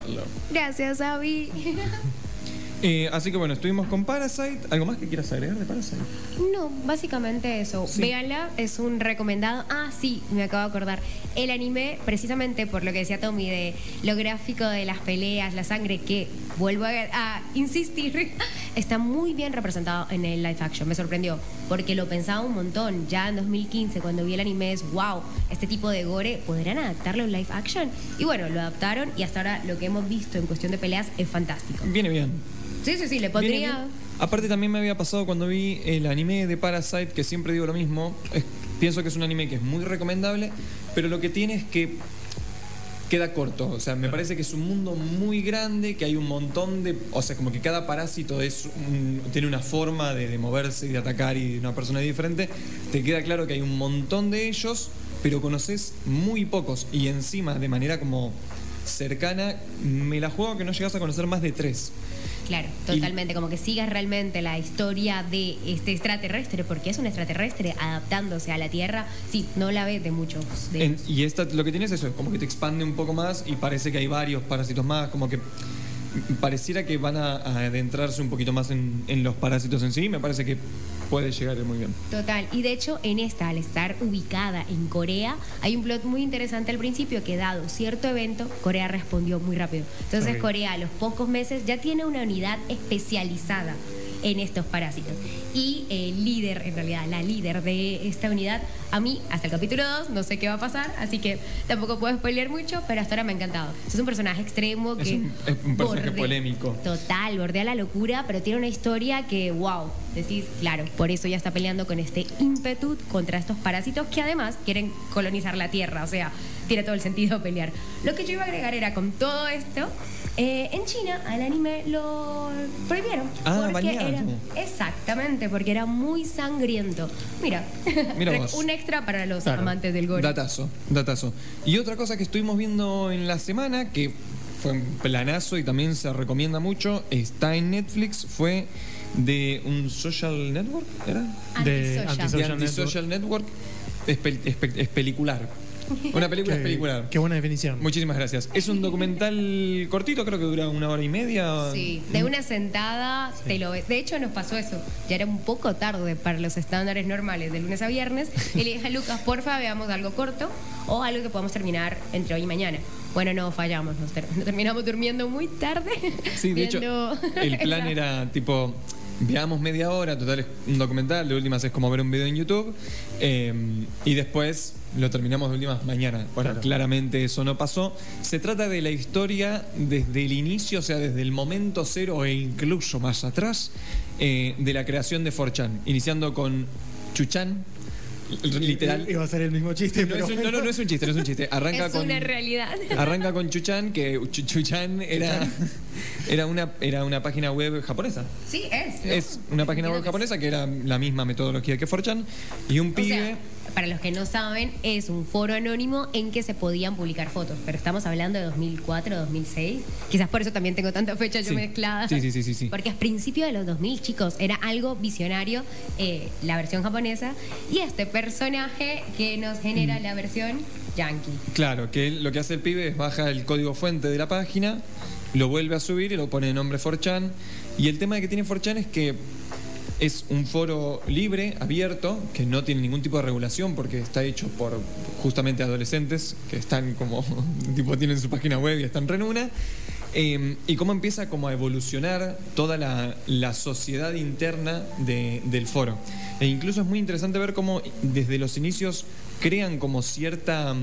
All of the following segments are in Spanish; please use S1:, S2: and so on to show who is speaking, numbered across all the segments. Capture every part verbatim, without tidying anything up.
S1: Gracias, Abby.
S2: Eh, así que bueno, estuvimos con Parasite. ¿Algo más que quieras agregar de Parasite?
S1: No, básicamente eso.
S2: Sí.
S1: Véanla, es un recomendado. Ah, sí, me acabo de acordar. El anime, precisamente por lo que decía Tommy, de lo gráfico de las peleas, la sangre, que vuelvo a, a insistir, está muy bien representado en el live action. Me sorprendió, porque lo pensaba un montón. Ya en dos mil quince, cuando vi el anime, es wow, este tipo de gore, ¿podrán adaptarlo en live action? Y bueno, lo adaptaron y hasta ahora lo que hemos visto en cuestión de peleas es fantástico.
S2: Viene bien.
S1: Sí, sí, sí, le
S2: Viene
S1: pondría...
S2: bien. Aparte también me había pasado cuando vi el anime de Parasite, que siempre digo lo mismo, es- pienso que es un anime que es muy recomendable, pero lo que tiene es que queda corto. O sea, me parece que es un mundo muy grande, que hay un montón de... O sea, como que cada parásito es un- tiene una forma de, de moverse y de atacar y de una persona diferente. Te queda claro que hay un montón de ellos, pero conoces muy pocos. Y encima, de manera como cercana, me la juego que no llegas a conocer más de tres.
S1: Claro, totalmente, como que sigas realmente la historia de este extraterrestre, porque es un extraterrestre adaptándose a la Tierra. Sí, no la ves de muchos de
S2: En-
S1: ellos.
S2: y esta, lo que tiene es eso, es como que te expande un poco más y parece que hay varios parásitos más, como que pareciera que van a, a adentrarse un poquito más en, en los parásitos en sí. Me parece que puede llegar muy bien.
S1: Total, y de hecho en esta, al estar ubicada en Corea, hay un plot muy interesante al principio que dado cierto evento, Corea respondió muy rápido. Entonces
S3: Ok.
S1: Corea a los pocos meses ya tiene una unidad especializada en estos parásitos. Y el líder, en realidad, la líder de esta unidad, a mí, hasta el capítulo dos, no sé qué va a pasar, así que tampoco puedo spoilear mucho, pero hasta ahora me ha encantado. Es un personaje extremo
S2: Es
S1: que...
S2: un, es un personaje
S1: borde-
S2: polémico.
S1: Total, bordea la locura, pero tiene una historia que, wow, decís, claro, por eso ya está peleando con este ímpetu contra estos parásitos que además quieren colonizar la Tierra, o sea, tiene todo el sentido pelear. Lo que yo iba a agregar era, con todo esto, eh, en China al anime lo prohibieron.
S2: Ah,
S1: porque
S2: bañado.
S1: era, exactamente, porque era muy sangriento. Mira,
S2: Mira vos.
S1: un extra para los
S3: Claro.
S1: amantes del gore.
S2: Datazo, datazo. Y otra cosa que estuvimos viendo en la semana, que fue un planazo y también se recomienda mucho, está en Netflix, fue de un social network, ¿era?
S3: De
S1: Antisocial.
S3: Antisocial.
S2: De Antisocial Network. Es, pel- es pel- es pelicular. Una película es pelicular.
S3: Qué buena definición.
S2: Muchísimas gracias. Es un documental cortito, creo que dura una hora y media.
S1: Sí, de una sentada te lo ves. De hecho, nos pasó eso. Ya era un poco tarde para los estándares normales de lunes a viernes. Y le dije a Lucas, porfa, veamos algo corto o algo que podamos terminar entre hoy y mañana. Bueno, no fallamos, nos, ter- nos terminamos durmiendo muy tarde.
S2: Sí, de hecho,
S1: viendo
S2: el plan
S1: esa-
S2: era tipo, veamos media hora, total es un documental, de últimas es como ver un video en YouTube, eh, y después lo terminamos de últimas mañana. Bueno,
S3: Claro.
S2: claramente eso no pasó. Se trata de la historia desde el inicio, o sea, desde el momento cero e incluso más atrás, eh, de la creación de cuatro chan, iniciando con Chuchan, literal.
S3: Iba a ser el mismo chiste,
S2: No,
S3: pero
S2: es un- no, no, no es un chiste, no es un chiste. Arranca
S1: Es
S2: con.
S1: una realidad.
S2: Arranca con Chuchan, que Chu- Chuchan era, era, una, era una página web japonesa.
S1: Sí, es. ¿no?
S2: Es una página web
S1: Entiendo que
S2: japonesa que era la misma metodología que cuatro chan. Y un
S1: O
S2: pibe.
S1: sea, para los que no saben, es un foro anónimo en que se podían publicar fotos, pero estamos hablando de dos mil cuatro, dos mil seis. Quizás por eso también tengo tantas fechas yo
S2: Sí.
S1: mezcladas.
S2: Sí, sí, sí, sí, sí.
S1: Porque a principios de los dos mil, chicos, era algo visionario, eh, la versión japonesa, y este personaje que nos genera
S2: Mm.
S1: la versión yankee.
S2: Claro, que él- lo que hace el pibe es baja el código fuente de la página, lo vuelve a subir y lo pone de nombre cuatro chan. Y el tema que tiene cuatro chan es que es un foro libre, abierto, que no tiene ningún tipo de regulación porque está hecho por justamente adolescentes que están como, tipo, tienen su página web y están re en una. Eh, y cómo empieza como a evolucionar toda la, la sociedad interna de- del foro. E incluso es muy interesante ver cómo desde los inicios crean como cierta,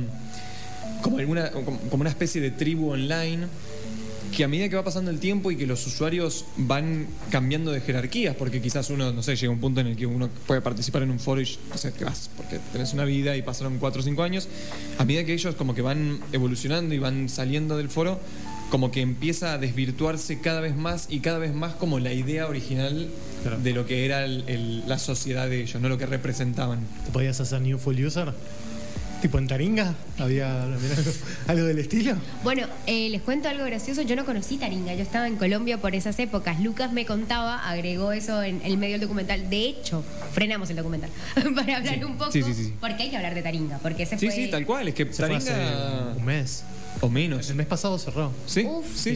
S2: mm, como alguna, como como una especie de tribu online, que a medida que va pasando el tiempo y que los usuarios van cambiando de jerarquías, porque quizás uno, no sé, llega a un punto en el que uno puede participar en un foro y, no sé, te vas, porque tenés una vida y pasaron cuatro o cinco años, a medida que ellos como que van evolucionando y van saliendo del foro, como que empieza a desvirtuarse cada vez más y cada vez más como la idea original
S3: Claro.
S2: de lo que era el- el- la sociedad de ellos, no lo que representaban.
S3: ¿te podías hacer New Full User? ¿Tipo en Taringa? ¿Había algo, algo del estilo?
S1: Bueno, eh, les cuento algo gracioso. Yo no conocí Taringa, yo estaba en Colombia por esas épocas. Lucas me contaba, agregó eso en el medio del documental. De hecho, frenamos el documental para hablar
S2: Sí.
S1: un poco.
S2: Sí, sí, sí.
S1: Porque hay que hablar de Taringa, porque ese
S2: Sí,
S1: fue...
S2: sí, tal cual, es que
S3: Se fue hace
S2: Taringa...
S3: un mes.
S2: O menos.
S3: El mes pasado cerró.
S2: ¿Sí?
S1: Uf.
S2: Sí,